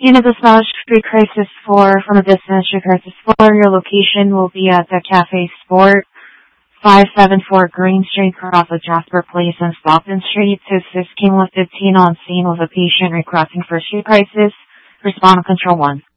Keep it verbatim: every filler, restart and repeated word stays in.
Unit dispatch street crisis four from a distance, street crisis four. Your location will be at the Cafe Sport, five seventy-four Green Street, across with Jasper Place and Stockton Street. To assist King one fifteen on scene with a patient requesting for street crisis, respond to control one.